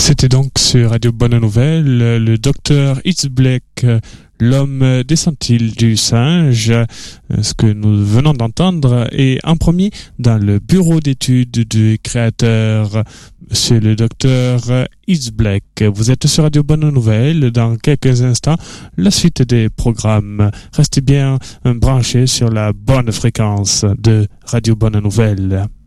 C'était donc sur Radio Bonne Nouvelle, le docteur Itzblek, l'homme des sentiers du singe, ce que nous venons d'entendre, et en premier dans le bureau d'études du créateur, monsieur le docteur Itzblek. Vous êtes sur Radio Bonne Nouvelle, dans quelques instants, la suite des programmes. Restez bien branchés sur la bonne fréquence de Radio Bonne Nouvelle.